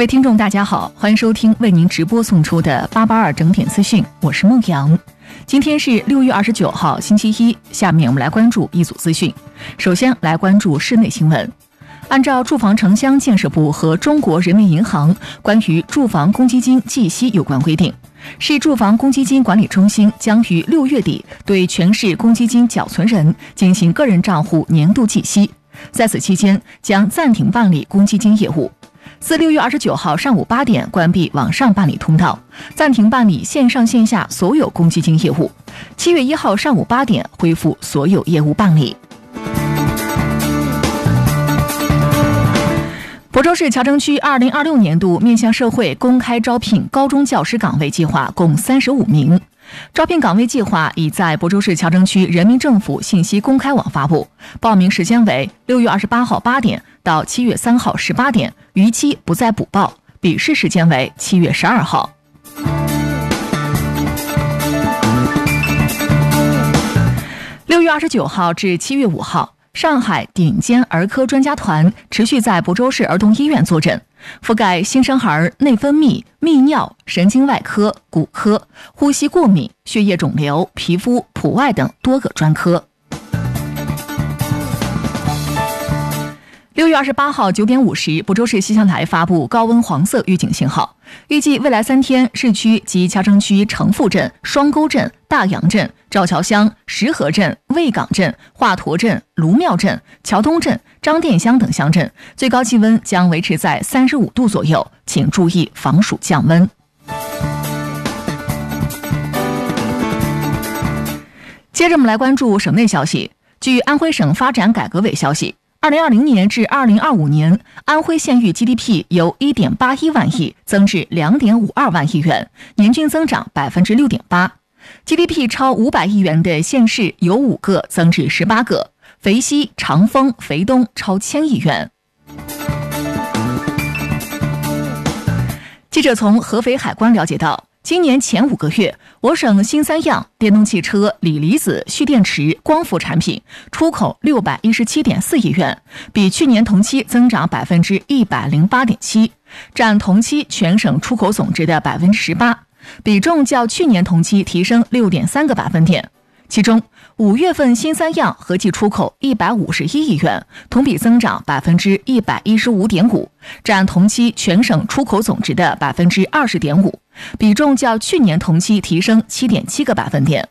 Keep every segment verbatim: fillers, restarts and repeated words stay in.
位听众大家好，欢迎收听为您直播送出的八八二整点资讯，我是孟阳。今天是六月二十九号星期一，下面我们来关注一组资讯。首先来关注室内新闻。按照住房城乡建设部和中国人民银行关于住房公积金计息有关规定，市住房公积金管理中心将于六月底对全市公积金缴存人进行个人账户年度计息，在此期间将暂停办理公积金业务。自六月二十九号上午八点关闭网上办理通道，暂停办理线上线下所有公积金业务。七月一号上午八点恢复所有业务办理。亳州市乔城区二零二六年度面向社会公开招聘高中教师岗位计划共三十五名。招聘岗位计划已在亳州市乔城区人民政府信息公开网发布，报名时间为六月二十八号八点到七月三号十八点，逾期不再补报，笔试时间为七月十二号。六月二十九号至七月五号，上海顶尖儿科专家团持续在亳州市儿童医院坐诊，覆盖新生儿内分泌、泌尿、神经外科、骨科、呼吸过敏、血液肿瘤、皮肤、普外等多个专科。六月二十八号九点五十，亳州市气象台发布高温黄色预警信号，预计未来三天，市区及乔城区城富镇、双沟镇、大杨镇、赵桥乡、石河镇、卫岗镇、华佗镇、卢庙镇、桥东镇、张店乡等乡镇最高气温将维持在三十五度左右，请注意防暑降温。接着我们来关注省内消息。据安徽省发展改革委消息，二零二零年至二零二五年，安徽县域 G D P 由 一点八一万亿增至 两点五二万亿元，年均增长 百分之六点八。G D P 超五百亿元的县市有五个，增至十八个，肥西、长丰、肥东超千亿元。记者从合肥海关了解到，今年前五个月，我省新三样电动汽车、锂离子、蓄电池、光伏产品出口 六百一十七点四亿元，比去年同期增长 百分之一百零八点七， 占同期全省出口总值的 百分之十八， 比重较去年同期提升 六点三个百分点。其中五月份新三样合计出口一百五十一亿元，同比增长 百分之一百一十五点五， 占同期全省出口总值的 百分之二十点五， 比重较去年同期提升 七点七个百分点。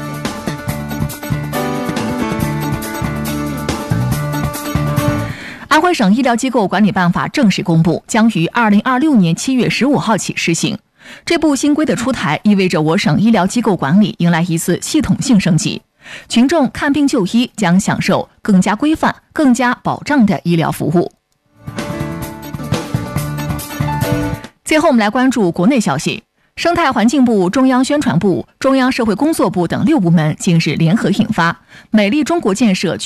安徽省医疗机构管理办法正式公布，将于二零二六年七月十五号起施行。这部新规的出台，意味着我省医疗机构管理迎来一次系统性升级，群众看病就医将享受更加规范、更加保障的医疗服务。最后我们来关注国内消息。生态环境部、中央宣传部、中央社会工作部等六部门近日联合印发《美丽中国建设